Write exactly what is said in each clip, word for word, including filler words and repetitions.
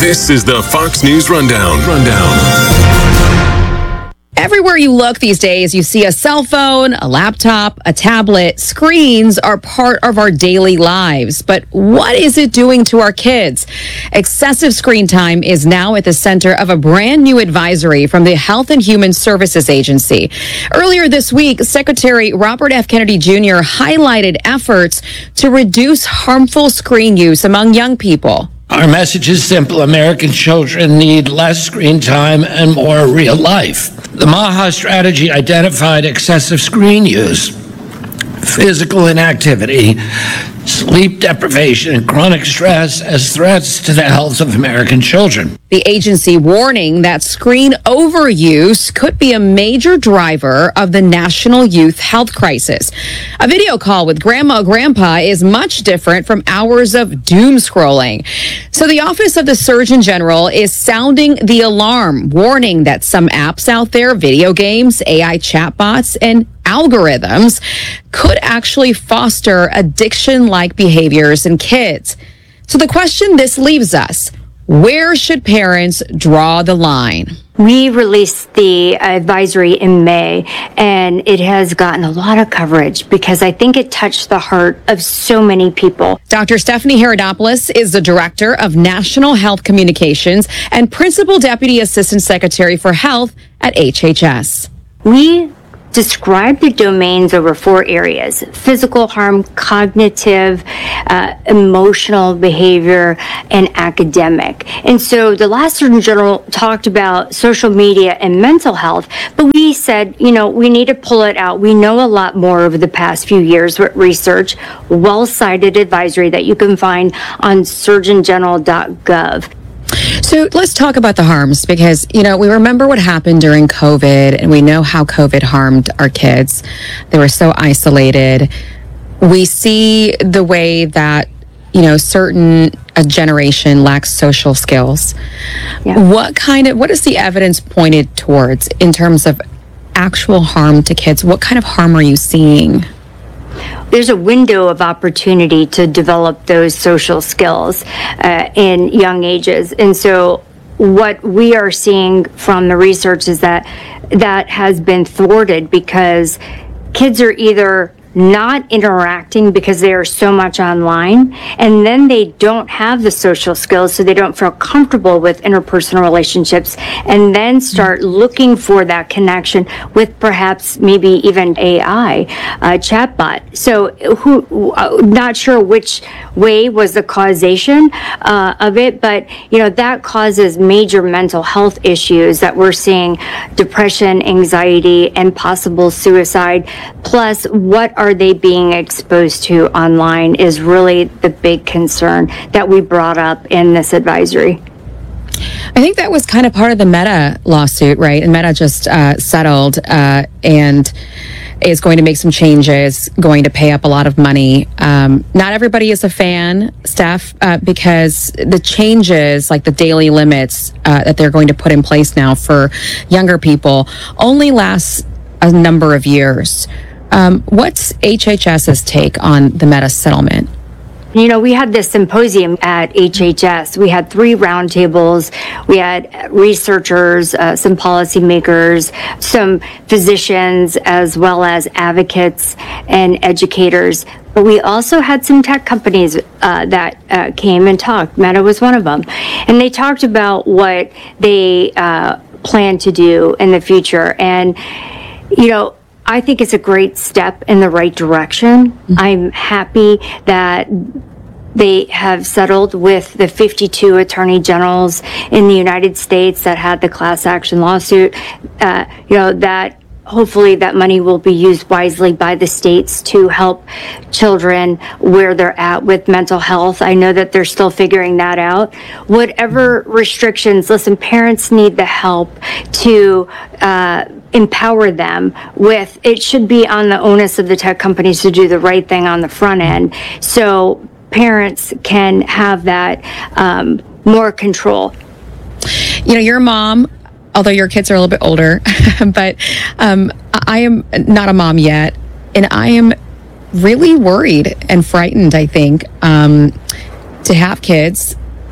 This is the Fox News Rundown. Rundown. Everywhere you look these days, you see a cell phone, a laptop, a tablet. Screens are part of our daily lives. But what is it doing to our kids? Excessive screen time is now at the center of a brand new advisory from the Health and Human Services Agency. Earlier this week, Secretary Robert F. Kennedy Junior highlighted efforts to reduce harmful screen use among young people. Our message is simple. American children need less screen time and more real life. The MAHA strategy identified excessive screen use, physical inactivity, sleep deprivation, and chronic stress as threats to the health of American children. The agency warning that screen overuse could be a major driver of the national youth health crisis. A video call with grandma or grandpa is much different from hours of doom scrolling. So the Office of the Surgeon General is sounding the alarm, warning that some apps out there, video games, A I chatbots, and algorithms could actually foster addiction-like behaviors in kids. So the question this leaves us, where should parents draw the line? We released the advisory in May, and it has gotten a lot of coverage because I think it touched the heart of so many people. Doctor Stephanie Herodopoulos is the Director of National Health Communications and Principal Deputy Assistant Secretary for Health at H H S. We describe the domains over four areas: physical harm, cognitive, uh, emotional behavior, and academic. And so the last Surgeon General talked about social media and mental health, but we said, you know, we need to pull it out. We know a lot more over the past few years with research, well-cited advisory that you can find on surgeon general dot gov. So let's talk about the harms, because, you know, we remember what happened during COVID, and we know how COVID harmed our kids. They were so isolated. We see the way that, you know, certain a generation lacks social skills. Yeah. What kind of, what is the evidence pointed towards in terms of actual harm to kids? What kind of harm are you seeing? There's a window of opportunity to develop those social skills uh, in young ages. And so what we are seeing from the research is that that has been thwarted because kids are either not interacting because they are so much online, and then they don't have the social skills, so they don't feel comfortable with interpersonal relationships, and then start looking for that connection with perhaps maybe even A I, uh, chatbot. So who, uh, not sure which way was the causation uh, of it, but you know, that causes major mental health issues that we're seeing: depression, anxiety, and possible suicide. Plus, what are they being exposed to online is really the big concern that we brought up in this advisory. I think that was kind of part of the Meta lawsuit, right? And Meta just uh, settled uh, and is going to make some changes, going to pay up a lot of money. Um, not everybody is a fan, Steph, uh, because the changes, like the daily limits uh, that they're going to put in place now for younger people, only lasts a number of years. Um, what's HHS's take on the Meta settlement? You know, we had this symposium at H H S. We had three roundtables. We had researchers, uh, some policymakers, some physicians, as well as advocates and educators. But we also had some tech companies uh, that uh, came and talked. Meta was one of them. And they talked about what they uh, plan to do in the future. And, you know, I think it's a great step in the right direction. Mm-hmm. I'm happy that they have settled with the fifty-two attorney generals in the United States that had the class action lawsuit. Uh, you know, that hopefully that money will be used wisely by the states to help children where they're at with mental health. I know that they're still figuring that out. Whatever restrictions, listen, parents need the help to uh, empower them with. It should be on the onus of the tech companies to do the right thing on the front end, so parents can have that um, more control. You know, you're a mom, although your kids are a little bit older, but um, I am not a mom yet, and I am really worried and frightened, I think, um, to have kids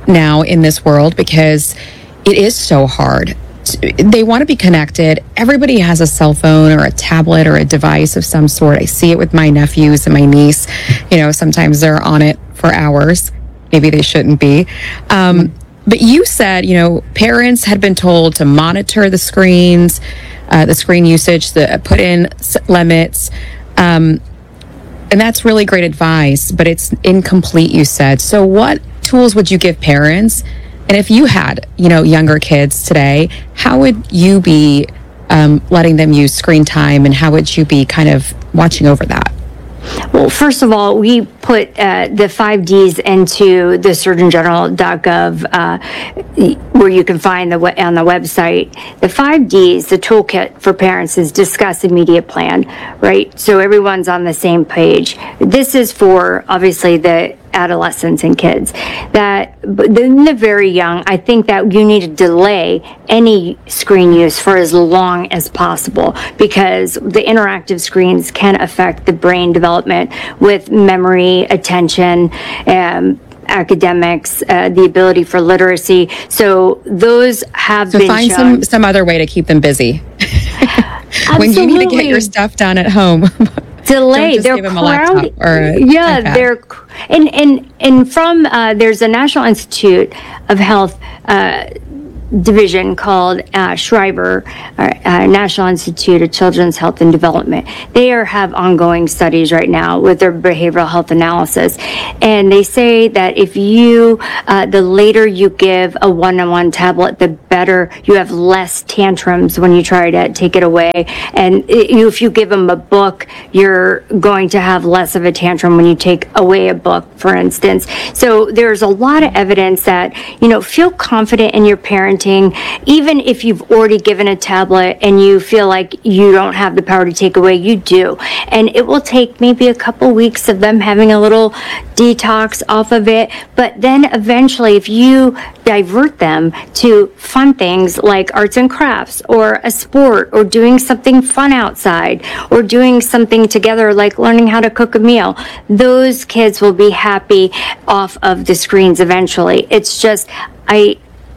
now in this world because it is so hard. They want to be connected. Everybody has a cell phone or a tablet or a device of some sort. I see it with my nephews and my niece. You know, sometimes they're on it for hours. Maybe they shouldn't be. Um, but you said, you know, parents had been told to monitor the screens, uh, the screen usage, the, put in limits. Um, and that's really great advice, but it's incomplete, you said. So what tools would you give parents? And if you had, you know, younger kids today, how would you be um, letting them use screen time, and how would you be kind of watching over that? Well, first of all, we put uh, the five Ds into the surgeon general dot gov, uh, where you can find the on the website. The five Ds, the toolkit for parents, is discuss immediate plan, right? So everyone's on the same page. This is for obviously the adolescents and kids that, but then the very young, I think that you need to delay any screen use for as long as possible, because the interactive screens can affect the brain development with memory, attention, um, academics, uh, the ability for literacy. So those have so been find shown. some some other way to keep them busy when you need to get your stuff done at home. Delay. Don't just they're give them a laptop crowded. or a yeah, iPad. they're and and and from uh, there's a National Institute of Health uh, division called uh, Schreiber, uh, uh, National Institute of Children's Health and Development. They are have ongoing studies right now with their behavioral health analysis, and they say that if you, uh, the later you give a one-on-one tablet, the better. You have less tantrums when you try to take it away, and it, you, if you give them a book, you're going to have less of a tantrum when you take away a book, for instance. So there's a lot of evidence that, you know, feel confident in your parenting. Even if you've already given a tablet and you feel like you don't have the power to take away, you do. And it will take maybe a couple weeks of them having a little detox off of it. But then eventually, if you divert them to fun things like arts and crafts or a sport or doing something fun outside or doing something together like learning how to cook a meal, those kids will be happy off of the screens eventually. It's just, I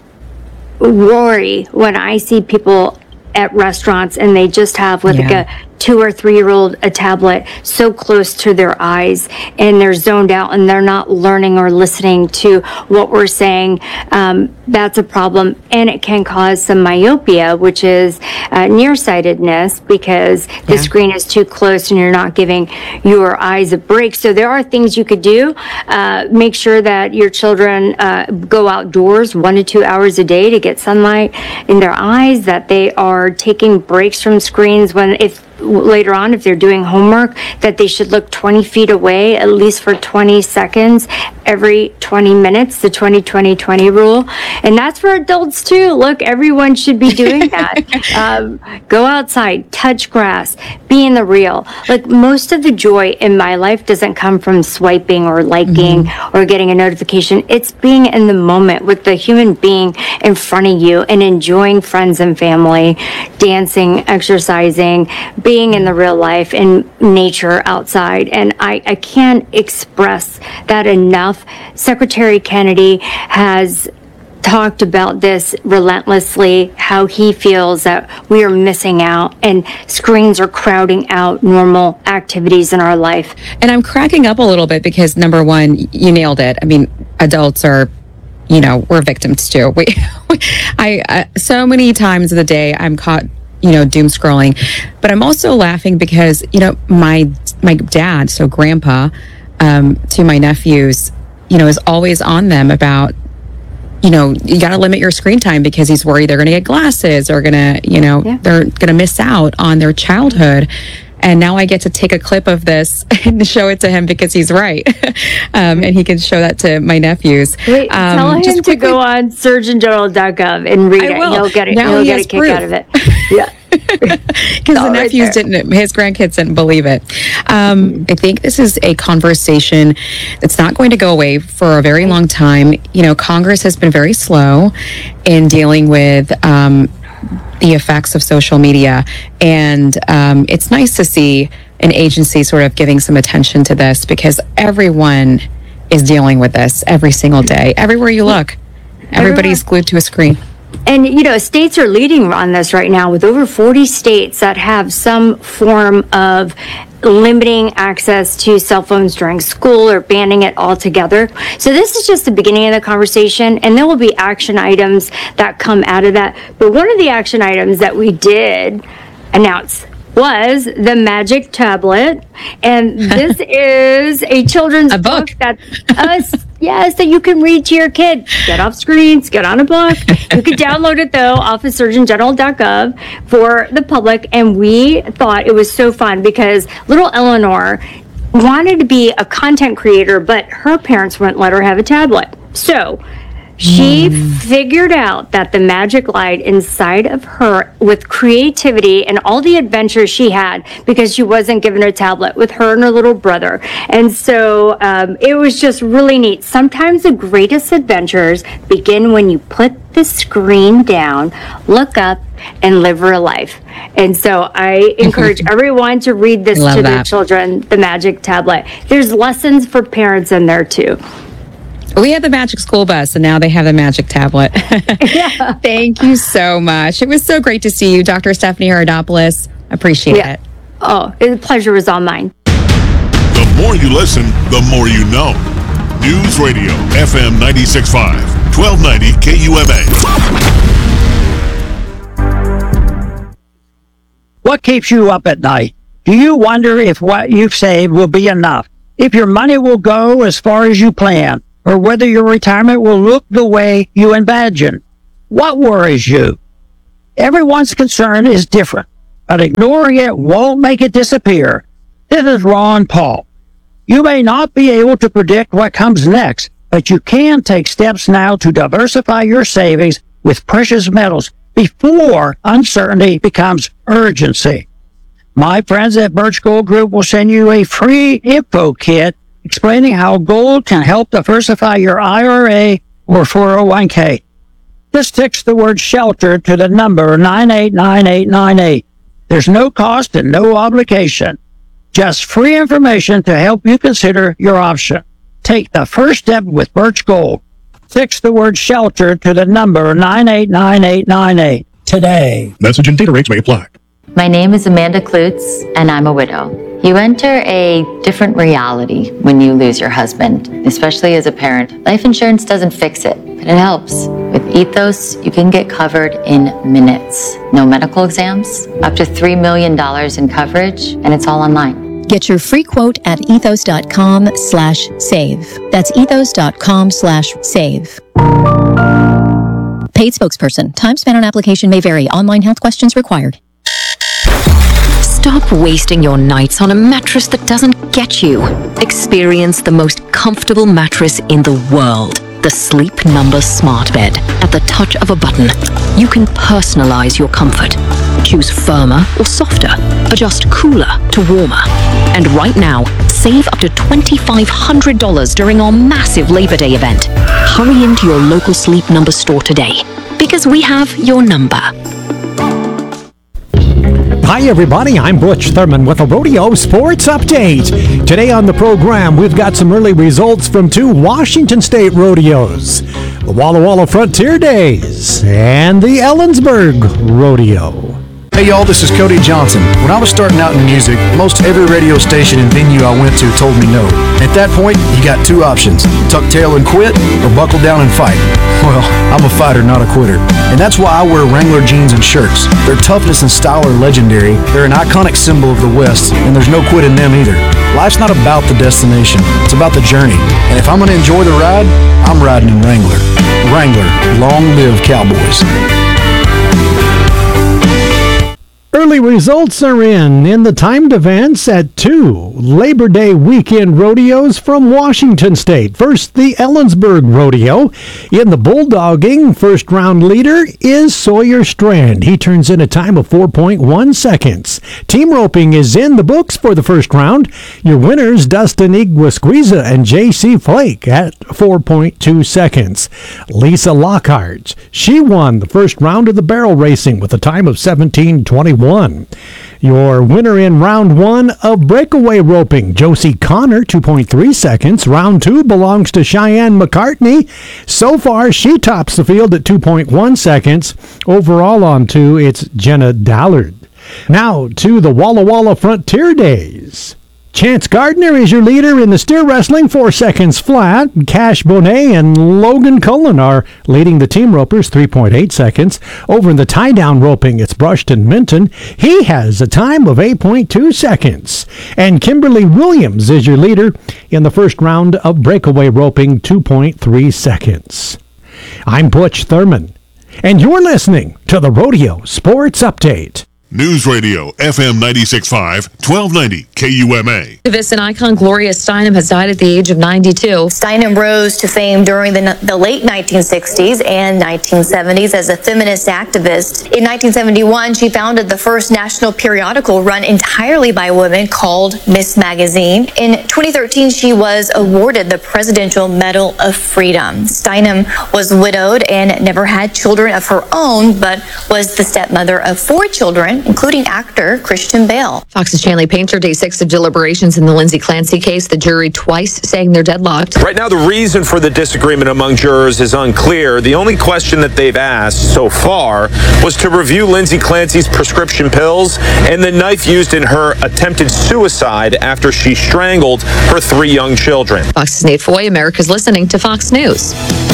worry when I see people at restaurants and they just have with Yeah. like a two or three year old a tablet so close to their eyes, and they're zoned out and they're not learning or listening to what we're saying. Um, that's a problem, and it can cause some myopia, which is uh, nearsightedness, because the Yeah. screen is too close and you're not giving your eyes a break. So there are things you could do. Uh, make sure that your children uh, go outdoors one to two hours a day to get sunlight in their eyes, that they are taking breaks from screens when, if later on, if they're doing homework, that they should look twenty feet away at least for twenty seconds every twenty minutes, the twenty twenty twenty rule. And that's for adults too. Look, everyone should be doing that. um, go outside, touch grass, be in the real. Like, most of the joy in my life doesn't come from swiping or liking mm-hmm. or getting a notification. It's being in the moment with the human being in front of you and enjoying friends and family, dancing, exercising, being in the real life and nature outside. And I, I can't express that enough. Secretary Kennedy has talked about this relentlessly, how he feels that we are missing out and screens are crowding out normal activities in our life. And I'm cracking up a little bit because, number one, you nailed it. I mean, adults are, you know, we're victims too. We, I, uh, so many times of the day I'm caught, you know, doom scrolling, but I'm also laughing because, you know, my, my dad, so grandpa, um, to my nephews, you know, is always on them about, you know, you got to limit your screen time because he's worried they're going to get glasses or going to, you know, yeah. they're going to miss out on their childhood. And now I get to take a clip of this and show it to him because he's right. um, and he can show that to my nephews. Wait, um, tell him just to quickly, go on surgeon general dot gov and read I it. will. He'll get it. Now He'll he get has a kick proof. out of it. Yeah. Because the right nephews there. didn't, his grandkids didn't believe it. Um, I think this is a conversation that's not going to go away for a very long time. You know, Congress has been very slow in dealing with um, the effects of social media. And um, it's nice to see an agency sort of giving some attention to this because everyone is dealing with this every single day. Everywhere you look, everybody's glued to a screen. And, you know, states are leading on this right now with over forty states that have some form of limiting access to cell phones during school or banning it altogether. So this is just the beginning of the conversation, and there will be action items that come out of that. But one of the action items that we did announce was the Magic Tablet, and this is a children's a book, book that us yes that you can read to your kid. Get off screens, get on a book. You can download it though off of surgeon general dot gov for the public. And we thought it was so fun because little Eleanor wanted to be a content creator, but her parents wouldn't let her have a tablet. So she mm. figured out that the magic lied inside of her with creativity and all the adventures she had because she wasn't given a tablet with her and her little brother. And so um, it was just really neat. Sometimes the greatest adventures begin when you put the screen down, look up, and live real life. And so I encourage everyone to read this to that. their children, the Magic Tablet. There's lessons for parents in there too. We had the Magic School Bus, and now they have the Magic Tablet. Yeah. Thank you so much. It was so great to see you, Doctor Stephanie Haradopoulos. Appreciate yeah. it. Oh, the pleasure was all mine. The more you listen, the more you know. News Radio, F M ninety-six point five, twelve ninety K U M A. What keeps you up at night? Do you wonder if what you've saved will be enough? If your money will go as far as you plan? Or whether your retirement will look the way you imagine? What worries you? Everyone's concern is different, but ignoring it won't make it disappear. This is Ron Paul. You may not be able to predict what comes next, but you can take steps now to diversify your savings with precious metals before uncertainty becomes urgency. My friends at Birch Gold Group will send you a free info kit explaining how gold can help diversify your I R A or four oh one k. Just text the word SHELTER to the number nine eight nine eight nine eight. There's no cost and no obligation. Just free information to help you consider your option. Take the first step with Birch Gold. Text the word SHELTER to the number nine eight nine eight nine eight today. Message and data rates may apply. My name is Amanda Klutz, and I'm a widow. You enter a different reality when you lose your husband, especially as a parent. Life insurance doesn't fix it, but it helps. With Ethos, you can get covered in minutes. No medical exams, up to three million dollars in coverage, and it's all online. Get your free quote at ethos.com slash save. That's ethos.com slash save. Paid spokesperson. Time spent on application may vary. Online health questions required. Stop wasting your nights on a mattress that doesn't get you. Experience the most comfortable mattress in the world. The Sleep Number Smart Bed. At the touch of a button, you can personalize your comfort. Choose firmer or softer. Adjust cooler to warmer. And right now, save up to twenty-five hundred dollars during our massive Labor Day event. Hurry into your local Sleep Number store today, because we have your number. Hi everybody, I'm Butch Thurman with a Rodeo Sports Update. Today on the program, we've got some early results from two Washington State rodeos. The Walla Walla Frontier Days and the Ellensburg Rodeo. Hey y'all, this is Cody Johnson. When I was starting out in music, most every radio station and venue I went to told me no. At that point, you got two options. Tuck tail and quit, or buckle down and fight. Well, I'm a fighter, not a quitter. And that's why I wear Wrangler jeans and shirts. Their toughness and style are legendary. They're an iconic symbol of the West, and there's no quit in them either. Life's not about the destination, it's about the journey. And if I'm gonna enjoy the ride, I'm riding in Wrangler. Wrangler, long live Cowboys. Early results are in in the timed events at two Labor Day weekend rodeos from Washington State. First, the Ellensburg Rodeo. In the bulldogging, first round leader is Sawyer Strand. He turns in a time of four point one seconds. Team roping is in the books for the first round. Your winners, Dustin Iguasquiza and J C Flake at four point two seconds. Lisa Lockhart, she won the first round of the barrel racing with a time of seventeen twenty-one. one. Your winner in round one of breakaway roping, Josie Connor, two point three seconds. Round two belongs to Cheyenne McCartney. So far, she tops the field at two point one seconds. Overall on two, it's Jenna Dallard. Now to the Walla Walla Frontier Days. Chance Gardner is your leader in the steer wrestling, four seconds flat. Cash Bonet and Logan Cullen are leading the team ropers, three point eight seconds. Over in the tie-down roping, it's Brushton Minton. He has a time of eight point two seconds. And Kimberly Williams is your leader in the first round of breakaway roping, two point three seconds. I'm Butch Thurman, and you're listening to the Rodeo Sports Update. News Radio, F M ninety-six point five, twelve ninety K U M A. Activist and icon Gloria Steinem has died at the age of ninety-two. Steinem rose to fame during the, the late nineteen sixties and nineteen seventies as a feminist activist. In nineteen seventy-one, she founded the first national periodical run entirely by women called Miss Magazine. In twenty thirteen, she was awarded the Presidential Medal of Freedom. Steinem was widowed and never had children of her own, but was the stepmother of four children, including actor Christian Bale. Fox's Chanley Painter, day six of deliberations in the Lindsay Clancy case. The jury twice saying they're deadlocked. Right now, the reason for the disagreement among jurors is unclear. The only question that they've asked so far was to review Lindsay Clancy's prescription pills and the knife used in her attempted suicide after she strangled her three young children. Fox's Nate Foy, America's listening to Fox News.